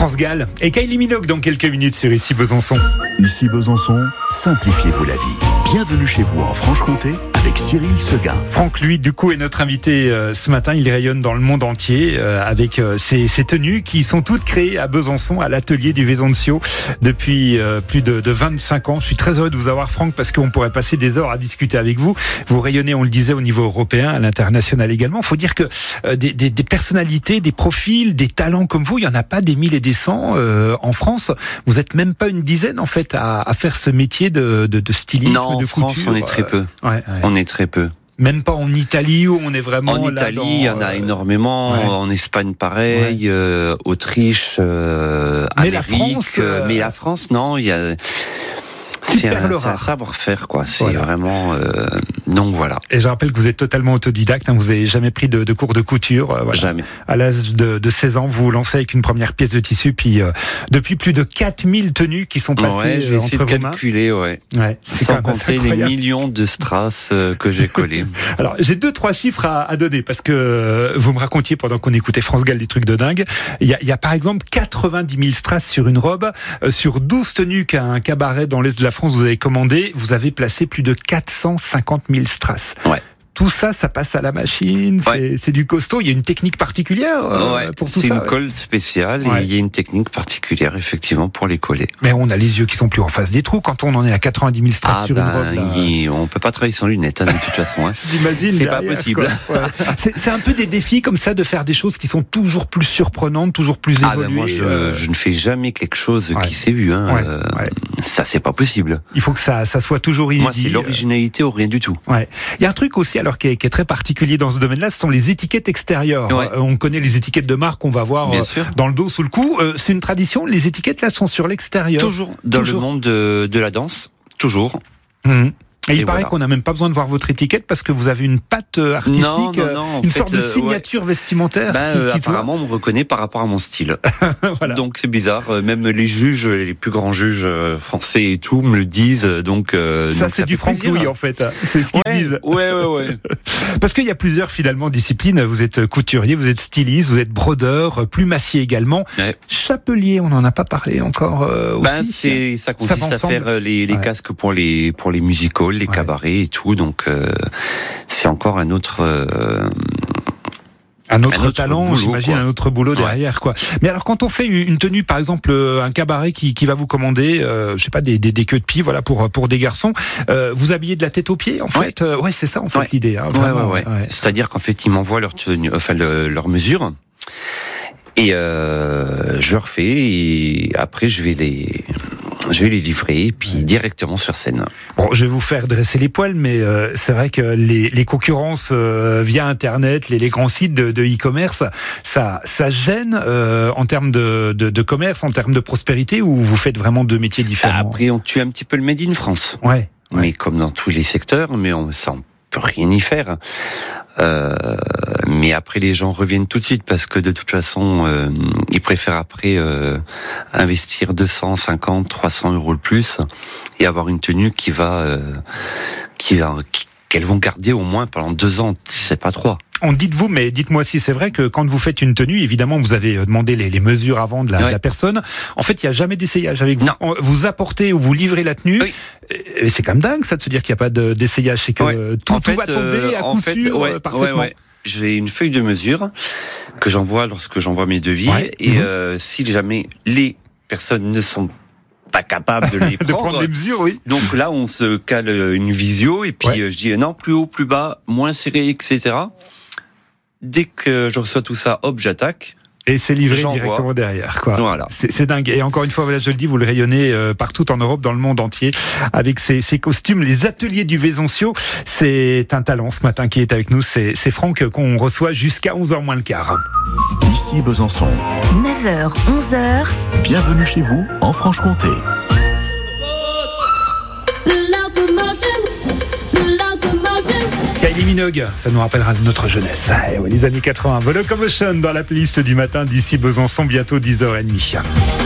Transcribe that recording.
France Gall et Kylie Minogue dans quelques minutes sur Ici Besançon. Ici Besançon, simplifiez-vous la vie. Bienvenue chez vous en Franche-Comté avec Cyril Seguin. Franck, lui, du coup, est notre invité ce matin. Il rayonne dans le monde entier avec ses tenues qui sont toutes créées à Besançon, à l'atelier du Vesoncio, depuis plus de 25 ans. Je suis très heureux de vous avoir, Franck, parce qu'on pourrait passer des heures à discuter avec vous. Vous rayonnez, on le disait, au niveau européen, à l'international également. Il faut dire que des personnalités, des profils, des talents comme vous, il n'y en a pas des 1000 et des 100 en France. Vous n'êtes même pas une dizaine, en fait, à faire ce métier de stylisme, non, de en France, couture. on est très peu. Ouais. On est très peu. Même pas en Italie où on est vraiment en là Italie, il y en a énormément. Ouais. En Espagne, pareil. Ouais. Autriche, mais Amérique. Mais la France, non. Il y a. C'est un savoir-faire, quoi. C'est vraiment. Donc voilà. Et je rappelle que vous êtes totalement autodidacte. Vous n'avez jamais pris de cours de couture. Voilà. Jamais. À l'âge de 16 ans, vous vous lancez avec une première pièce de tissu. Puis depuis plus de 4000 tenues qui sont passées j'ai essayé entre de vos mains. Calculer, c'est sans compter les millions de strass que j'ai collés. Alors j'ai 2-3 chiffres à donner parce que vous me racontiez pendant qu'on écoutait France Gall des trucs de dingue. Il y a par exemple 90 000 strass sur une robe, sur 12 tenues qu'un cabaret dans l'est de la France vous avez commandé, vous avez placé plus de 450 000 strass. Ouais. Tout ça, ça passe à la machine, c'est du costaud. Il y a une technique particulière pour tout ça. C'est une colle spéciale et il y a une technique particulière, effectivement, pour les coller. Mais on a les yeux qui sont plus en face des trous quand on en est à 90 000 strass sur une robe. On peut pas travailler sans lunettes, de toute façon. J'imagine. C'est pas possible. C'est un peu des défis comme ça de faire des choses qui sont toujours plus surprenantes, toujours plus évoluées. Moi, je ne fais jamais quelque chose qui s'est vu. Ça, c'est pas possible. Il faut que ça soit toujours inédit. Moi, c'est l'originalité ou rien du tout. Ouais. Il y a un truc aussi, alors qui est très particulier dans ce domaine-là, ce sont les étiquettes extérieures. Ouais. On connaît les étiquettes de marque qu'on va voir dans le dos, sous le cou. C'est une tradition. Les étiquettes là sont sur l'extérieur. Toujours dans le monde de la danse. Toujours. Mmh. Et il paraît qu'on n'a même pas besoin de voir votre étiquette parce que vous avez une patte artistique, une sorte de signature vestimentaire. Apparemment, on me reconnaît par rapport à mon style. Voilà. Donc c'est bizarre. Même les juges, les plus grands juges français et tout, me le disent. Donc ça c'est du Franck Louis en fait. C'est ce qu'ils disent. Ouais. Parce qu'il y a plusieurs finalement disciplines. Vous êtes couturier, vous êtes styliste, vous êtes brodeur, plumassier également. Ouais. Chapelier, on n'en a pas parlé encore aussi. Ça consiste à faire les casques pour les musicals, les cabarets et tout, donc c'est encore un autre talent, boulot, j'imagine, un autre boulot derrière, quoi. Mais alors, quand on fait une tenue, par exemple, un cabaret qui va vous commander, je sais pas, des queues de pied, voilà, pour des garçons, vous habillez de la tête aux pieds, en fait. C'est ça, en fait, l'idée. Hein, ouais. C'est-à-dire qu'en fait, ils m'envoient leur tenue, leur mesure. Et je leur fais, et après je vais les livrer, puis directement sur scène. Bon, je vais vous faire dresser les poils, mais c'est vrai que les concurrences via Internet, les grands sites de e-commerce, ça gêne en termes de commerce, en termes de prospérité, ou vous faites vraiment deux métiers différents? Après, on tue un petit peu le Made in France. Ouais. Mais comme dans tous les secteurs, mais ça on peut rien y faire. Mais après les gens reviennent tout de suite parce que de toute façon ils préfèrent après investir 250, 300 euros le plus et avoir une tenue qu'elles vont garder au moins pendant 2 ans, c'est pas 3. On dit de vous, mais dites-moi si c'est vrai que quand vous faites une tenue, évidemment, vous avez demandé les mesures avant de la personne. En fait, il n'y a jamais d'essayage avec vous. Non. Vous apportez ou vous livrez la tenue. Oui. Et c'est quand même dingue, ça, de se dire qu'il n'y a pas d'essayage. C'est que tout va tomber à coup sûr parfaitement. Ouais. J'ai une feuille de mesure que j'envoie lorsque j'envoie mes devis. Et si jamais les personnes ne sont pas capable de les prendre les mesures, oui. Donc là, on se cale une visio et puis je dis non, plus haut, plus bas, moins serré, etc. Dès que je reçois tout ça, hop, j'attaque. Et c'est livré directement derrière, quoi. Voilà. C'est dingue. Et encore une fois, voilà, je le dis, vous le rayonnez partout en Europe, dans le monde entier, avec ces costumes. Les ateliers du Vesoncio, c'est un talent ce matin qui est avec nous. C'est Franck qu'on reçoit jusqu'à 11h moins le quart. Ici Besançon. 9h, 11h. Bienvenue chez vous, en Franche-Comté. Kylie Minogue, ça nous rappellera notre jeunesse. Les années 80. The Locomotion dans la playlist du matin d'ici Besançon, bientôt 10h30.